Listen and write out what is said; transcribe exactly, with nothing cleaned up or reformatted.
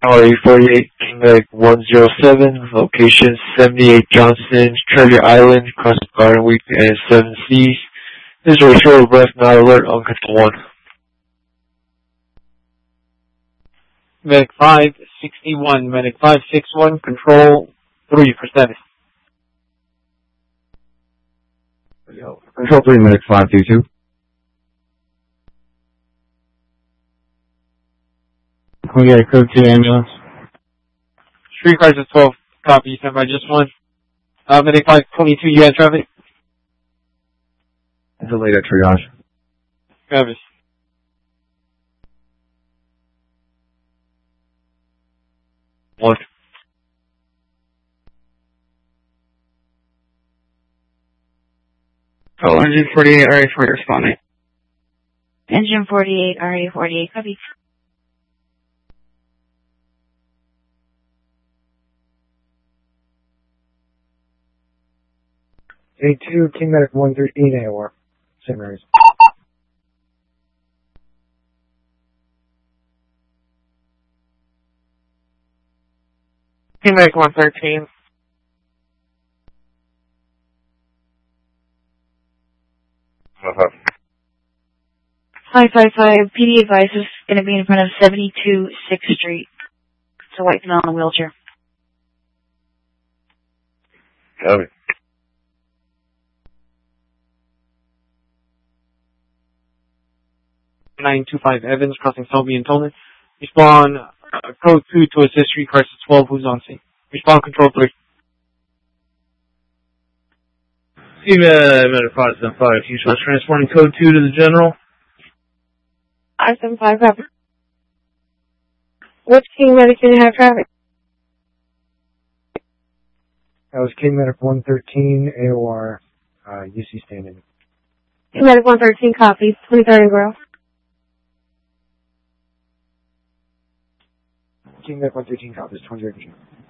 R A forty-eight, King Medic one zero seven, location seventy-eight Johnson, Treasure Island, Crossing Garden Week and seven Cs. This is a referral breath, not alert, on control one. Medic five sixty-one, Medic five sixty-one, control three for status. Control three, Medic five two two. We got a code two ambulance. Street crisis twelve, copy, sent by just one. Uh, Medic five twenty-two, you got traffic? Delayed at triage. Travis. One. Oh, engine forty-eight, R A forty responding. Engine forty-eight, R A forty-eight, copy. A two, King Medic one thirteen, A O R. Saint Mary's. King Medic one thirteen. five five five, P D advises going to be in front of seventy-two sixth Street. It's a white female in a wheelchair. Copy. nine two five Evans, crossing Selby and Tolman. Respond, uh, code two to assist Street crisis twelve, who's on scene. Respond, control three. Team uh, Medic five seven five, Houston, transporting code two to the general. five seven five, copy. Which King Medic didn't have traffic? That was King Medic one thirteen, A O R, uh, U C standing. King Medic one thirteen, copy. twenty-third and Grove. King Medic one thirteen, copies, twenty-third and Grove.